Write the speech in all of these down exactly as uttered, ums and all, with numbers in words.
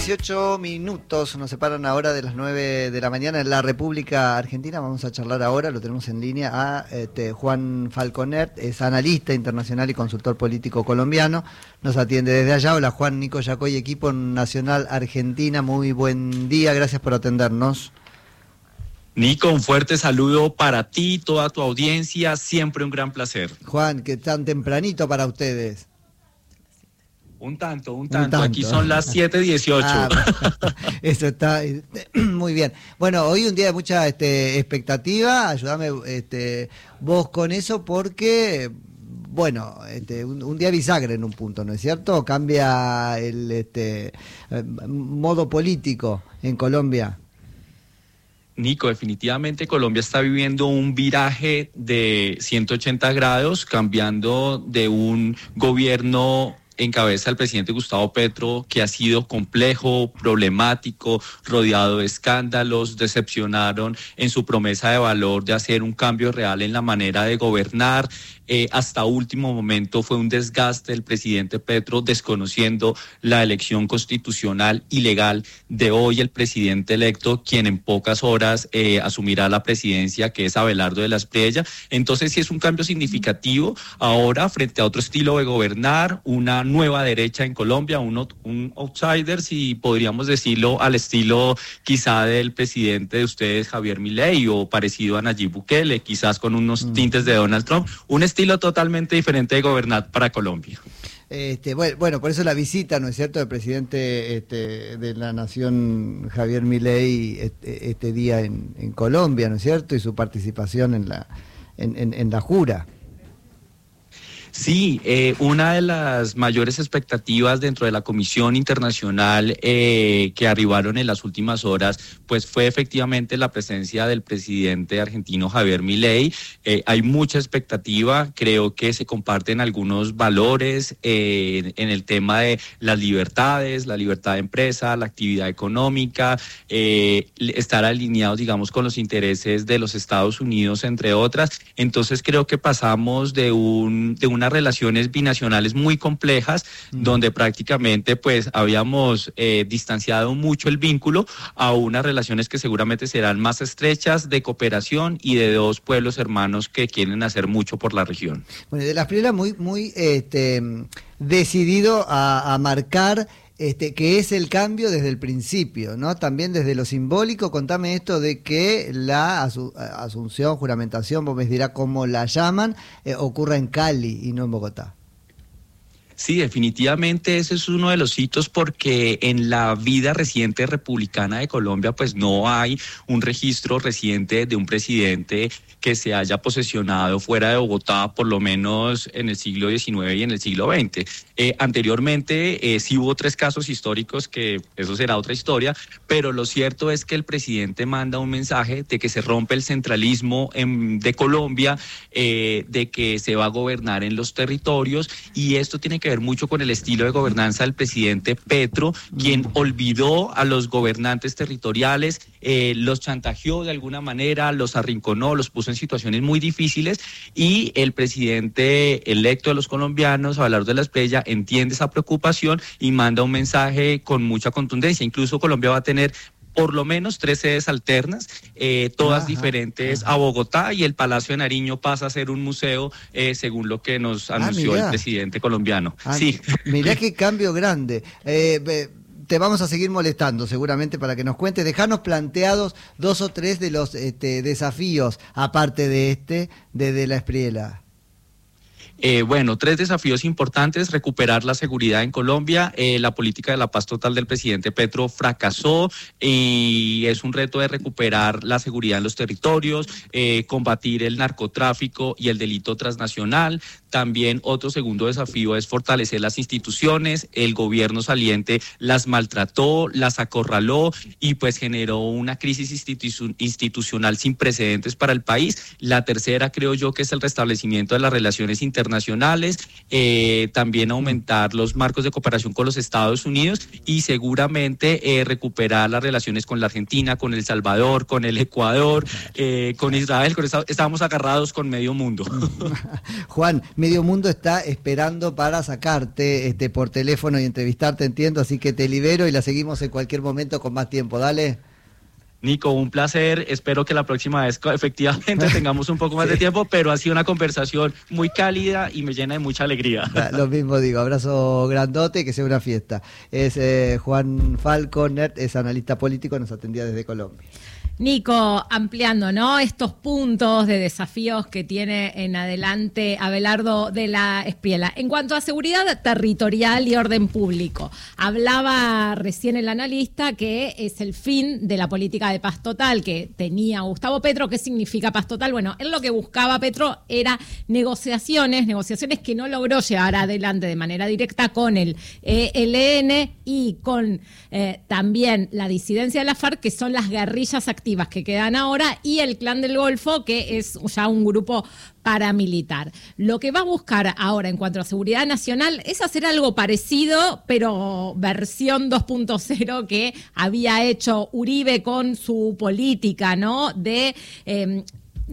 dieciocho minutos nos separan ahora de las nueve de la mañana en la República Argentina. Vamos a charlar ahora, lo tenemos en línea, a este, Juan Falconer, es analista internacional y consultor político colombiano. Nos atiende desde allá. Hola Juan, Nico Yacoy, equipo nacional Argentina. Muy buen día, gracias por atendernos. Nico, un fuerte saludo para ti, toda tu audiencia, siempre un gran placer. Juan, que tan tempranito para ustedes. Un tanto, un un tanto, tanto. Aquí son las siete dieciocho. Ah, eso está muy bien. Bueno, hoy un día de mucha este, expectativa, ayúdame este, vos con eso porque, bueno, este, un, un día bisagra en un punto, ¿no es cierto? Cambia el este, modo político en Colombia. Nico, definitivamente Colombia está viviendo un viraje de ciento ochenta grados, cambiando de un gobierno en cabeza del presidente Gustavo Petro, que ha sido complejo, problemático, rodeado de escándalos, decepcionaron en su promesa de valor de hacer un cambio real en la manera de gobernar. Eh, hasta último momento fue un desgaste del presidente Petro, desconociendo la elección constitucional y legal de hoy el presidente electo, quien en pocas horas eh, asumirá la presidencia, que es Abelardo de la Espriella. Entonces sí es un cambio significativo ahora frente a otro estilo de gobernar, una nueva derecha en Colombia, un, un outsider, si podríamos decirlo, al estilo quizá del presidente de ustedes, Javier Milei, o parecido a Nayib Bukele, quizás con unos mm. tintes de Donald Trump, un estilo totalmente diferente de gobernar para Colombia. Este, bueno, bueno, por eso la visita, ¿no es cierto?, del presidente este, de la nación, Javier Milei, este, este día en, en Colombia, ¿no es cierto?, y su participación en la, en, en, en la jura. Sí, eh, una de las mayores expectativas dentro de la Comisión Internacional eh, que arribaron en las últimas horas, pues fue efectivamente la presencia del presidente argentino Javier Milei. Eh, hay mucha expectativa, creo que se comparten algunos valores eh, en el tema de las libertades, la libertad de empresa, la actividad económica, eh, estar alineados, digamos, con los intereses de los Estados Unidos, entre otras. Entonces creo que pasamos de un de un unas relaciones binacionales muy complejas, mm. donde prácticamente pues habíamos eh, distanciado mucho el vínculo, a unas relaciones que seguramente serán más estrechas, de cooperación y de dos pueblos hermanos que quieren hacer mucho por la región. Bueno, de la Espriella muy, muy este, decidido a, a marcar Este, que es el cambio desde el principio, ¿no? También desde lo simbólico. Contame esto de que la asu- asunción, juramentación, vos me dirás cómo la llaman, eh, ocurra en Cali y no en Bogotá. Sí, definitivamente ese es uno de los hitos, porque en la vida reciente republicana de Colombia pues no hay un registro reciente de un presidente que se haya posesionado fuera de Bogotá, por lo menos en el siglo diecinueve y en el siglo veinte. Eh, anteriormente eh, sí hubo tres casos históricos, que eso será otra historia, pero lo cierto es que el presidente manda un mensaje de que se rompe el centralismo en, de Colombia, eh, de que se va a gobernar en los territorios, y esto tiene que ver mucho con el estilo de gobernanza del presidente Petro, quien olvidó a los gobernantes territoriales, eh, los chantajeó de alguna manera, los arrinconó, los puso en situaciones muy difíciles, y el presidente electo de los colombianos, Abelardo de la Espriella, entiende esa preocupación y manda un mensaje con mucha contundencia. Incluso Colombia va a tener por lo menos tres sedes alternas, eh, todas ajá, diferentes ajá. a Bogotá, y el Palacio de Nariño pasa a ser un museo, eh, según lo que nos anunció ah, el presidente colombiano. Ah, sí. Mirá qué cambio grande. Eh, eh, te vamos a seguir molestando seguramente para que nos cuentes. Dejanos planteados dos o tres de los este, desafíos, aparte de este, de, de la Espriella. Eh, bueno, tres desafíos importantes: recuperar la seguridad en Colombia. Eh, la política de la paz total del presidente Petro fracasó, y es un reto de recuperar la seguridad en los territorios, eh, combatir el narcotráfico y el delito transnacional. También otro segundo desafío es fortalecer las instituciones. El gobierno saliente las maltrató, las acorraló, y pues generó una crisis institu- institucional sin precedentes para el país. La tercera, creo yo, que es el restablecimiento de las relaciones internacionales nacionales, eh, también aumentar los marcos de cooperación con los Estados Unidos, y seguramente eh, recuperar las relaciones con la Argentina, con El Salvador, con el Ecuador, eh, con Israel. Con esta, estábamos agarrados con medio mundo. Juan, medio mundo está esperando para sacarte este, por teléfono y entrevistarte, entiendo, así que te libero y la seguimos en cualquier momento con más tiempo. Dale. Nico, un placer. Espero que la próxima vez efectivamente tengamos un poco más sí. de tiempo, pero ha sido una conversación muy cálida y me llena de mucha alegría. Lo mismo digo, abrazo grandote y que sea una fiesta. Es eh, Juan Falconer, es analista político, nos atendía desde Colombia. Nico, ampliando, ¿no?, estos puntos de desafíos que tiene en adelante Abelardo de la Espriella. En cuanto a seguridad territorial y orden público, hablaba recién el analista que es el fin de la política de paz total que tenía Gustavo Petro. ¿Qué significa paz total? Bueno, él lo que buscaba Petro era negociaciones, negociaciones que no logró llevar adelante de manera directa con el E L N y con eh, también la disidencia de la FARC, que son las guerrillas activas que quedan ahora, y el Clan del Golfo, que es ya un grupo paramilitar. Lo que va a buscar ahora en cuanto a seguridad nacional es hacer algo parecido, pero versión dos punto cero, que había hecho Uribe con su política, ¿no?, de... Eh,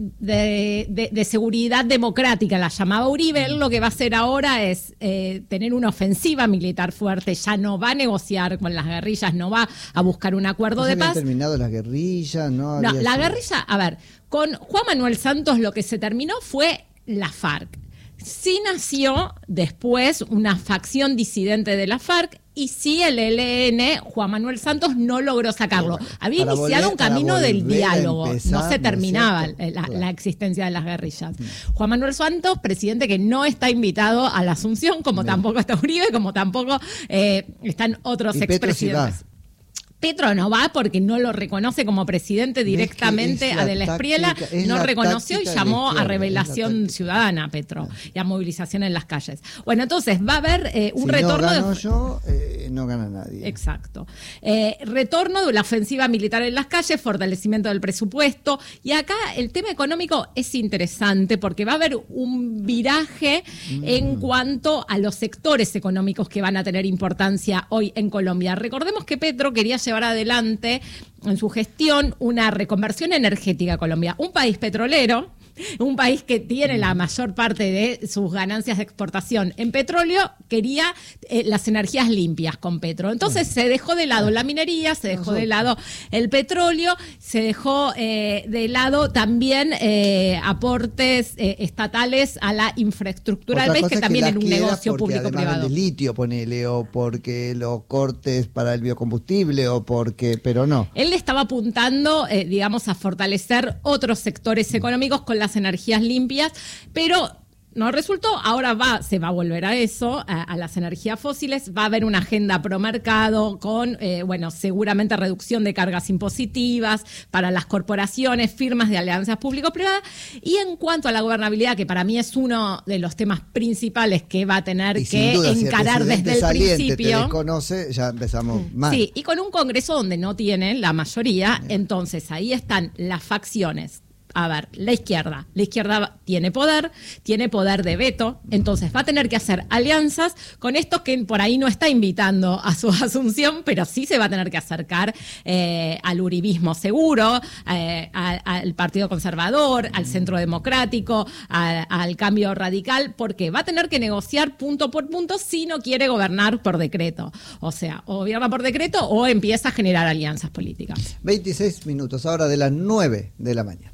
De, de, de seguridad democrática, la llamaba Uribe. Él lo que va a hacer ahora es eh, tener una ofensiva militar fuerte, ya no va a negociar con las guerrillas, no va a buscar un acuerdo ¿No de se paz. habían terminado las guerrillas? No, no había la sido... guerrilla, a ver, con Juan Manuel Santos lo que se terminó fue la FARC. Sí nació después una facción disidente de la FARC, y sí el E L N, Juan Manuel Santos, no logró sacarlo. Bueno, Había iniciado volver, un camino del diálogo, empezar, no se terminaba ¿no la, claro. la existencia de las guerrillas. Sí. Juan Manuel Santos, presidente que no está invitado a la Asunción, como Bien. tampoco está Uribe, como tampoco eh, están otros y expresidentes. Petro no va porque no lo reconoce como presidente directamente a De la Espriella, no reconoció y llamó a revelación ciudadana, Petro, y a movilización en las calles. Bueno, entonces va a haber eh, un si retorno... no gano de... yo, eh, no gana nadie. Exacto. Eh, retorno de la ofensiva militar en las calles, fortalecimiento del presupuesto, y acá el tema económico es interesante porque va a haber un viraje mm. en cuanto a los sectores económicos que van a tener importancia hoy en Colombia. Recordemos que Petro quería llevar adelante en su gestión una reconversión energética a Colombia, un país petrolero, un país que tiene la mayor parte de sus ganancias de exportación en petróleo, quería eh, las energías limpias con Petro. Entonces se dejó de lado la minería, se dejó de lado el petróleo, se dejó eh, de lado también eh, aportes eh, estatales a la infraestructura del país, que también era un negocio público-privado. De litio, ponele, o porque los cortes para el biocombustible, o porque, pero no. Él estaba apuntando, eh, digamos, a fortalecer otros sectores económicos con las energías limpias, pero no resultó. Ahora va, se va a volver a eso, a, a las energías fósiles. Va a haber una agenda pro mercado con, eh, bueno, seguramente reducción de cargas impositivas para las corporaciones, firmas de alianzas público-privadas. Y en cuanto a la gobernabilidad, que para mí es uno de los temas principales que va a tener y que duda, encarar si el desde el saliente principio. Te desconoce, ya empezamos mal. Sí, y con un Congreso donde no tienen la mayoría, Bien. entonces ahí están las facciones. A ver, la izquierda, la izquierda tiene poder, tiene poder de veto, entonces va a tener que hacer alianzas con estos que por ahí no está invitando a su asunción, pero sí se va a tener que acercar eh, al uribismo seguro, eh, a, al Partido Conservador, al Centro Democrático, a, al Cambio Radical, porque va a tener que negociar punto por punto si no quiere gobernar por decreto. O sea, o gobierna por decreto o empieza a generar alianzas políticas. veintiséis minutos, ahora de las nueve de la mañana.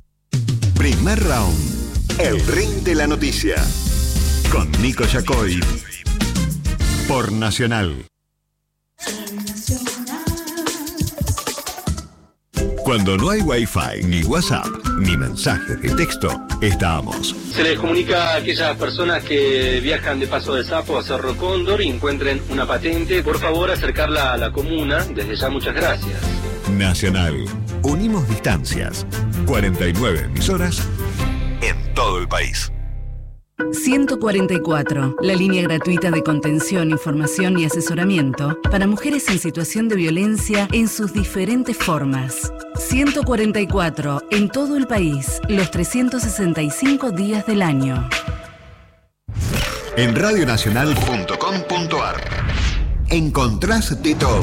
Primer round, el ring de la noticia, con Nico Yacoy, por Nacional. Cuando no hay Wi-Fi, ni WhatsApp, ni mensajes de texto, estamos. Se les comunica a aquellas personas que viajan de Paso de Sapo a Cerro Cóndor y encuentren una patente, por favor acercarla a la comuna. Desde ya, muchas gracias. Nacional. Unimos distancias. cuarenta y nueve emisoras en todo el país. ciento cuarenta y cuatro, la línea gratuita de contención, información y asesoramiento para mujeres en situación de violencia en sus diferentes formas. ciento cuarenta y cuatro, en todo el país, los trescientos sesenta y cinco días del año. En radionacional punto com punto ar encontrás de todo.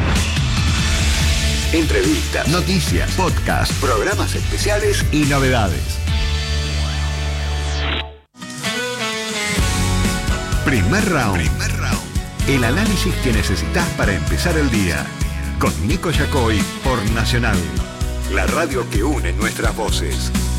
Entrevistas, noticias, podcasts, programas especiales y novedades. Primer round. Primer round. El análisis que necesitas para empezar el día. Con Nico Yacoy por Nacional. La radio que une nuestras voces.